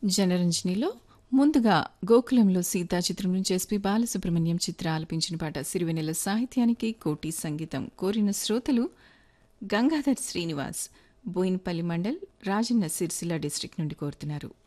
జనరంజనిలో ముందుగా గోకులంలో సీతా చిత్రం నుంచి ఎస్పి బాలసుబ్రహ్మణ్యం చిత్ర ఆలపించిన పాట సిరివెన్నెల సాహిత్యానికి కోటి సంగీతం కోరిన శ్రోతలు గంగాధర్ శ్రీనివాస్ బోయిన్పల్లి మండల్ రాజన్న సిరిసిల్ల డిస్ట్రిక్ట్ నుండి కోరుతున్నారు.